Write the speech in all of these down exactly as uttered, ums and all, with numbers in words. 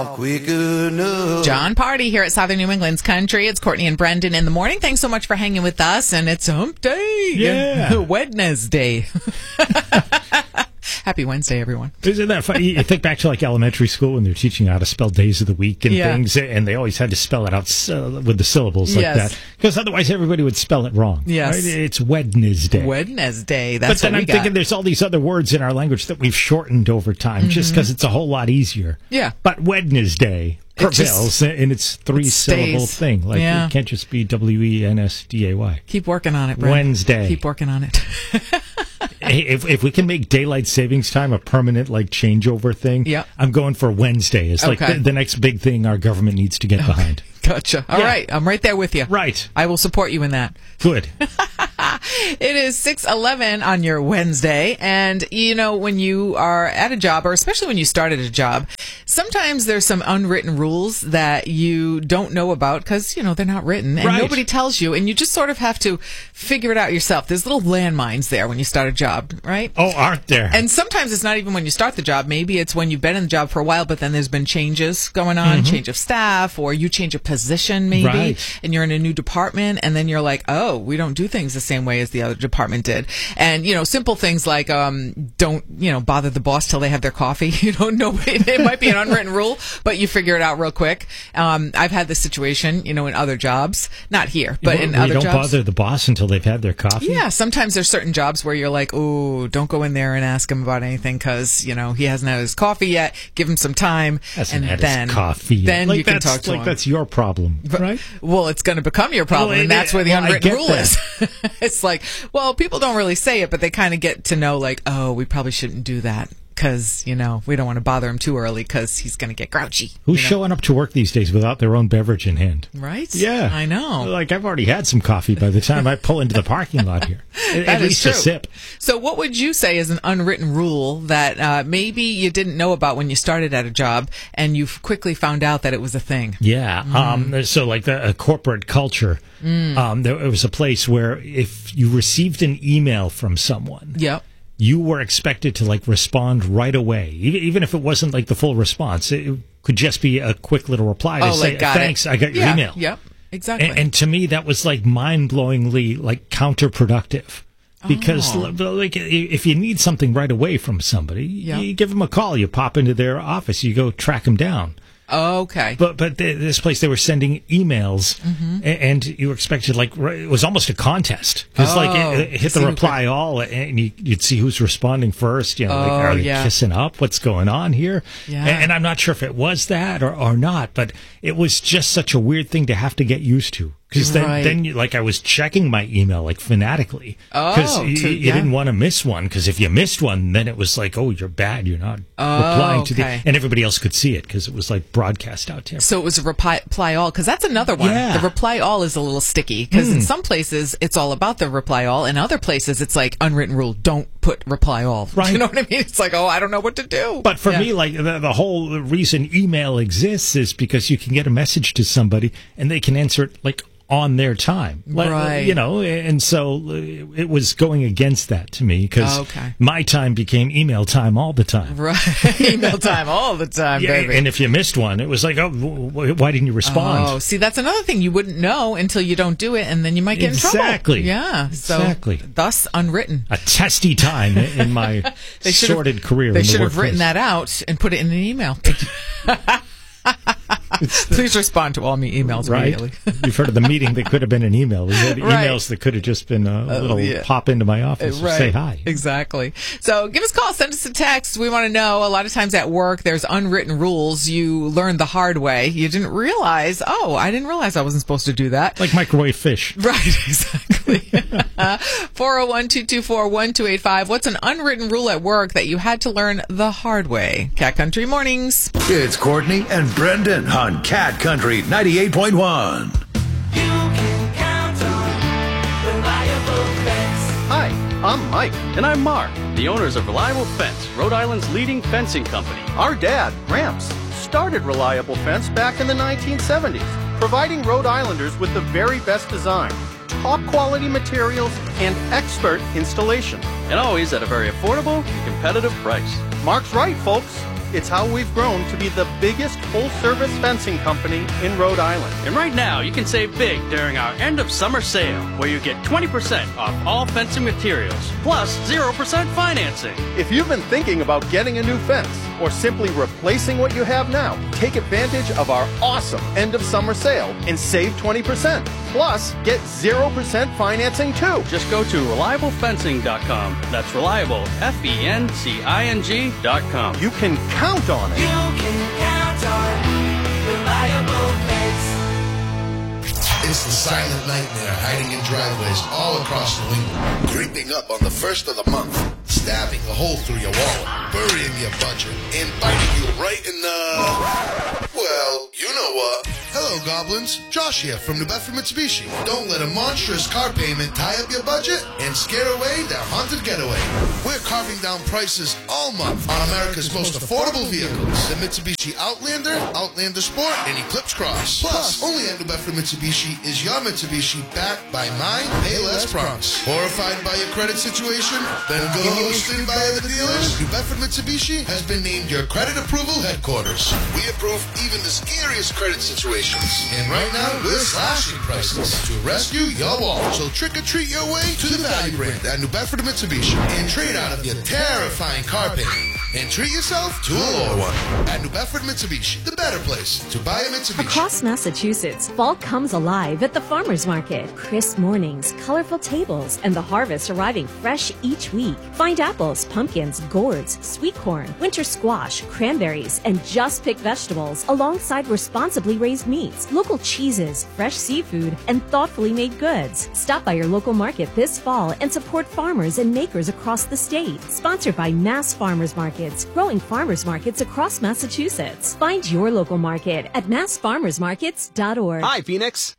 Quick enough. John Party here at Southern New England's Country. It's Courtney and Brendan in the morning. Thanks so much for hanging with us. And it's hump day. Yeah. Wednesday. Happy Wednesday, everyone. Isn't that funny? You think back to like elementary school when they're teaching how to spell days of the week and Yeah. things, and they always had to spell it out uh, with the syllables like Yes. that, because otherwise everybody would spell it wrong. Yes. Right? It's Wednesday. Wednesday. But That's then what we I'm got. thinking there's all these other words in our language that we've shortened over time just because it's a whole lot easier. Yeah. But Wednesday It just- prevails in its three-syllable stays. thing. Like Yeah. it can't just be W E N S D A Y. Keep working on it, Brent. Wednesday. Keep working on it. Hey, if if we can make daylight savings time a permanent like changeover thing, Yep. I'm going for Wednesday. It's like Okay. the, the next big thing our government needs to get behind. Gotcha. All Yeah. right. I'm right there with you. Right. I will support you in that. Good. It is six eleven on your Wednesday, and you know, when you are at a job, or especially when you started a job, sometimes there's some unwritten rules that you don't know about because, you know, they're not written and Right. nobody tells you, and you just sort of have to figure it out yourself. There's little landmines there when you start a job, right? Oh, aren't there? And sometimes it's not even when you start the job. Maybe it's when you've been in the job for a while, but then there's been changes going on, change of staff, or you change a position maybe, Right. and you're in a new department, and then you're like, oh, we don't do things the same way as the other department did. And, you know, simple things like um, don't, you know, bother the boss till they have their coffee. You don't know. It, it might be an unwritten rule, but you figure it out real quick. Um, I've had this situation, you know, in other jobs, not here, but you, in you other don't jobs. bother the boss until they've had their coffee? Yeah, sometimes there's certain jobs where you're like, oh, don't go in there and ask him about anything because, you know, he hasn't had his coffee yet. Give him some time. Hasn't and had then, his coffee yet. Then like you can that's, talk to like him. that's your problem, right? Well, it's going to become your problem, Well, and it- that's where the well, I unwritten get rule that. is. It's like, well, people don't really say it, but they kind of get to know, like, oh, we probably shouldn't do that because, you know, we don't want to bother him too early because he's going to get grouchy. Who's you know? showing up to work these days without their own beverage in hand? Right? Yeah. I know. Like, I've already had some coffee by the time I pull into the parking lot here. At, That at is least true. a sip. So what would you say is an unwritten rule that uh, maybe you didn't know about when you started at a job and you quickly found out that it was a thing? Yeah. Um, so, like the uh, corporate culture, um, there it was a place where if you received an email from someone, Yep. you were expected to like respond right away, E- even if it wasn't like the full response. It could just be a quick little reply to Oh, say, like, got it. "Thanks, I got your Yeah, email." Yep. Exactly. And, and to me, that was like mind-blowingly like counterproductive. Because Oh. l- like if you need something right away from somebody, Yeah. you give them a call. You pop into their office. You go track them down. Okay. But but th- this place they were sending emails, Mm-hmm. a- and you were expected like re- it was almost a contest because like Oh, it, it hit see the who reply all, and you, you'd see who's responding first. You know, like Oh, are they yeah. kissing up? What's going on here? Yeah. And, and I'm not sure if it was that or, or not, but it was just such a weird thing to have to get used to. Because then, Right. then you, like I was checking my email like fanatically because Oh, you, to- you yeah. didn't want to miss one. Because if you missed one, then it was like, oh, you're bad. You're not Oh, replying to okay. the, and everybody else could see it because it was like broadcast out to everybody. So it was a reply, reply all, because that's another one. Yeah. The reply all is a little sticky because in some places it's all about the reply all. In other places it's like unwritten rule, don't put reply all. Right. You know what I mean? It's like, oh, I don't know what to do. But for Yeah. me, like the, the whole reason email exists is because you can get a message to somebody and they can answer it like on their time, Like, Right. You know, and so uh, it was going against that to me because Okay. my time became email time all the time. Right. Email time all the time, Yeah, baby. and if you missed one, it was like, oh, w- w- why didn't you respond? Oh, see, that's another thing you wouldn't know until you don't do it, and then you might get in trouble. Exactly. Yeah. So, Exactly. thus unwritten. A testy time in my They should have- sordid career. They in the should have workplace. written that out and put it in an email. Please respond to all me emails Right? immediately. You've heard of the meeting that could have been an email. We had Right. emails that could have just been a little yeah. pop into my office and Right. say hi. Exactly. So give us a call, send us a text. We want to know. A lot of times at work, there's unwritten rules you learn the hard way. You didn't realize, oh, I didn't realize I wasn't supposed to do that. Like microwave fish. Right, exactly. four oh one, two two four, one two eight five. What's an unwritten rule at work that you had to learn the hard way? Cat Country Mornings. It's Courtney and Brendan on Cat Country ninety-eight point one. Hi, I'm Mike. And I'm Mark, the owners of Reliable Fence, Rhode Island's leading fencing company. Our dad, Gramps, started Reliable Fence back in the nineteen seventies, providing Rhode Islanders with the very best design, top quality materials, and expert installation. And always at a very affordable and competitive price. Mark's right, folks. It's how we've grown to be the biggest full-service fencing company in Rhode Island. And right now, you can save big during our end of summer sale, where you get twenty percent off all fencing materials, plus zero percent financing. If you've been thinking about getting a new fence or simply replacing what you have now, take advantage of our awesome end of summer sale and save twenty percent. Plus, get zero percent financing too. Just go to reliable fencing dot com. That's reliable, F E N C I N G dot com. You can count on it. You can count on reliable fence. It's the silent nightmare hiding in driveways all across New England, creeping up on the first of the month, stabbing a hole through your wallet, burying your budget, and biting you right in the... well, you know what. Hello, goblins. Josh here from New Bedford Mitsubishi. Don't let a monstrous car payment tie up your budget and scare away that haunted getaway. We're carving down prices all month on America's most affordable vehicles. The Mitsubishi Outlander, Outlander Sport, and Eclipse Cross. Plus, only at New Bedford Mitsubishi is your Mitsubishi backed by my Pay Less promise. Horrified by your credit situation? Then ghosted by other dealers? New Bedford Mitsubishi has been named your credit approval headquarters. We approve even the scariest credit situations. And right now, we're slashing prices to rescue your wallet. So trick or treat your way to the value brand at New Bedford Mitsubishi and trade out of your terrifying car payment and treat yourself to a lower one at New Bedford Mitsubishi, the better place to buy a Mitsubishi. Across Massachusetts, fall comes alive at the farmers market. Crisp mornings, colorful tables, and the harvest arriving fresh each week. Find apples, pumpkins, gourds, sweet corn, winter squash, cranberries, and just picked vegetables alongside responsibly raised meats, local cheeses, fresh seafood, and thoughtfully made goods. Stop by your local market this fall and support farmers and makers across the state. Sponsored by Mass Farmers Markets, growing farmers markets across Massachusetts. Find your local market at mass farmers markets dot org. Hi, Phoenix.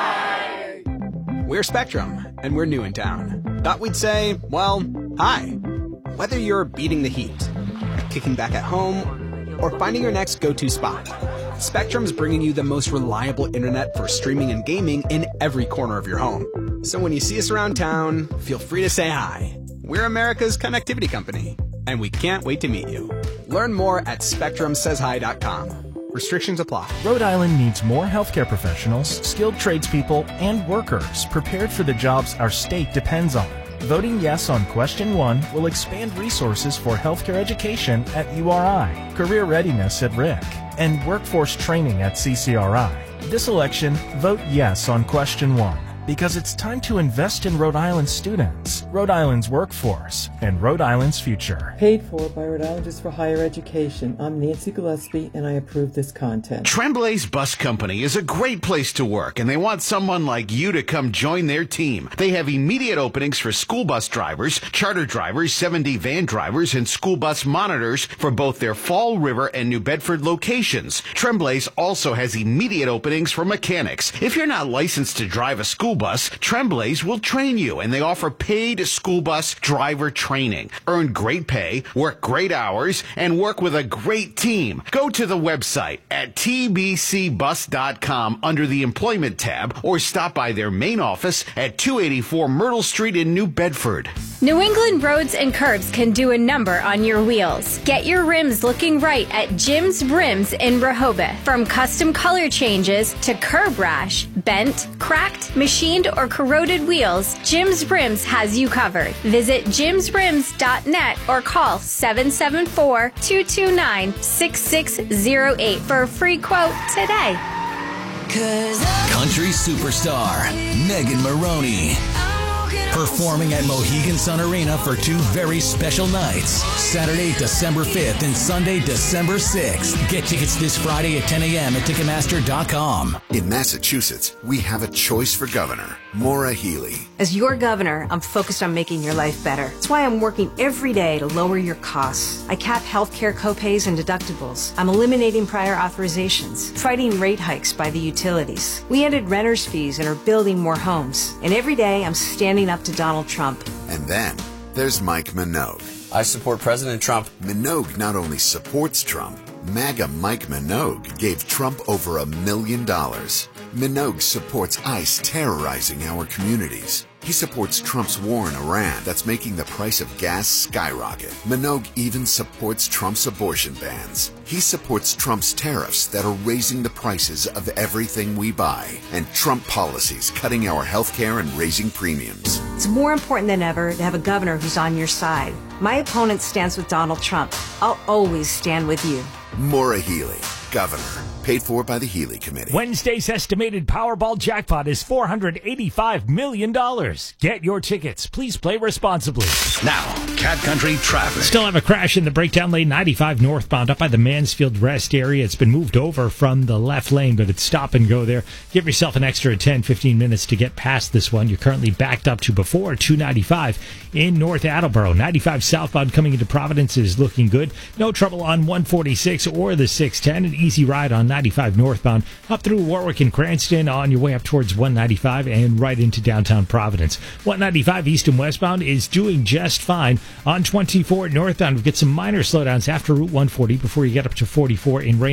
Hi. We're Spectrum, and we're new in town. Thought we'd say, well, hi. Whether you're beating the heat, kicking back at home, or finding your next go-to spot, Spectrum's bringing you the most reliable internet for streaming and gaming in every corner of your home. So when you see us around town, feel free to say hi. We're America's connectivity company, and we can't wait to meet you. Learn more at spectrum says hi dot com. Restrictions apply. Rhode Island needs more healthcare professionals, skilled tradespeople, and workers prepared for the jobs our state depends on. Voting yes on question one will expand resources for healthcare education at U R I, career readiness at R I C, and workforce training at C C R I. This election, vote yes on question one, because it's time to invest in Rhode Island students, Rhode Island's workforce, and Rhode Island's future. Paid for by Rhode Islanders for Higher Education. I'm Nancy Gillespie, and I approve this content. Tremblay's Bus Company is a great place to work, and they want someone like you to come join their team. They have immediate openings for school bus drivers, charter drivers, seven D van drivers, and school bus monitors for both their Fall River and New Bedford locations. Tremblay's also has immediate openings for mechanics. If you're not licensed to drive a school bus, Tremblay's will train you, and they offer paid school bus driver training. Earn great pay, work great hours, and work with a great team. Go to the website at t b c bus dot com under the Employment tab, or stop by their main office at two eighty-four Myrtle Street in New Bedford. New England Roads and Curbs can do a number on your wheels. Get your rims looking right at Jim's Rims in Rehoboth. From custom color changes to curb rash, bent, cracked, machined, or corroded wheels, Jim's Rims has you covered. Visit jims rims dot net or call seven seven four, two two nine, six six zero eight for a free quote today. Country superstar Megan Maroney, performing at Mohegan Sun Arena for two very special nights, Saturday, December fifth and Sunday, December sixth. Get tickets this Friday at ten a.m. at Ticketmaster dot com. In Massachusetts, we have a choice for governor, Maura Healey. As your governor, I'm focused on making your life better. That's why I'm working every day to lower your costs. I cap healthcare copays and deductibles. I'm eliminating prior authorizations, fighting rate hikes by the utilities. We ended renters' fees and are building more homes. And every day, I'm standing up to Donald Trump. And then there's Mike Minogue. I support President Trump. Minogue not only supports Trump, MAGA Mike Minogue gave Trump over a million dollars. Minogue supports ICE terrorizing our communities. He supports Trump's war in Iran that's making the price of gas skyrocket. Minogue even supports Trump's abortion bans. He supports Trump's tariffs that are raising the prices of everything we buy, and Trump policies cutting our health care and raising premiums. It's more important than ever to have a governor who's on your side. My opponent stands with Donald Trump. I'll always stand with you. Maura Healey, Governor. Paid for by the Healey Committee. Wednesday's estimated Powerball jackpot is four hundred eighty-five million dollars. Get your tickets. Please play responsibly. Now, Cat Country traffic. Still have a crash in the breakdown lane ninety-five northbound up by the Mansfield Rest area. It's been moved over from the left lane, but it's stop and go there. Give yourself an extra ten, fifteen minutes to get past this one. You're currently backed up to before two ninety-five in North Attleboro. ninety-five southbound coming into Providence is looking good. No trouble on one forty-six or the six ten. An easy ride on ninety-five northbound up through Warwick and Cranston on your way up towards one ninety-five and right into downtown Providence. one ninety-five east and westbound is doing just fine. On twenty-four northbound, we get some minor slowdowns after Route one forty before you get up to forty-four in rain.